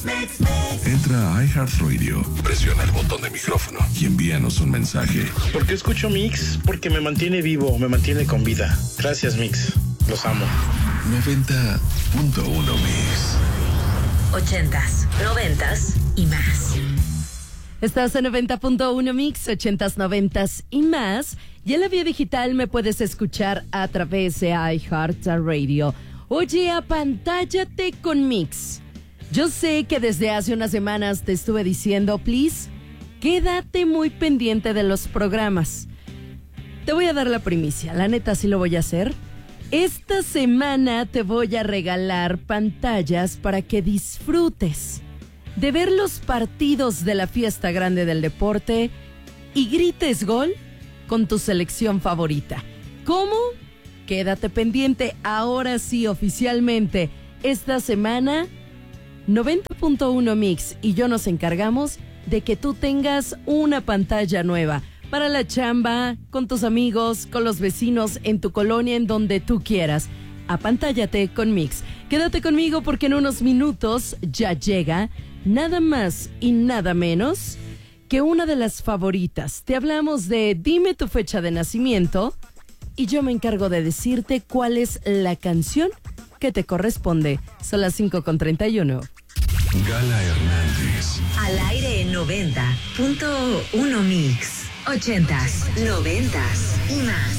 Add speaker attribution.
Speaker 1: Entra a iHeartRadio, presiona el botón de micrófono y envíanos un mensaje.
Speaker 2: ¿Por qué escucho Mix? Porque me mantiene vivo, me mantiene con vida. Gracias, Mix. Los amo.
Speaker 1: 90.1 Mix.
Speaker 3: 80s, 90s y más.
Speaker 4: Estás en 90.1 Mix, 80s, 90s y más. Y en la vía digital me puedes escuchar a través de iHeartRadio. Oye, apantállate con Mix. Yo sé que desde hace unas semanas te estuve diciendo, please, quédate muy pendiente de los programas. Te voy a dar la primicia, la neta sí lo voy a hacer. Esta semana te voy a regalar pantallas para que disfrutes de ver los partidos de la fiesta grande del deporte y grites gol con tu selección favorita. ¿Cómo? Quédate pendiente, ahora sí, oficialmente, esta semana 90.1 Mix y yo nos encargamos de que tú tengas una pantalla nueva para la chamba, con tus amigos, con los vecinos, en tu colonia, en donde tú quieras. Apantállate con Mix. Quédate conmigo porque en unos minutos ya llega nada más y nada menos que una de las favoritas. Te hablamos de dime tu fecha de nacimiento y yo me encargo de decirte cuál es la canción que te corresponde. Son las 5:31.
Speaker 1: Gala Hernández.
Speaker 3: Al aire en 90.1 Mix. 80s, 90s y más.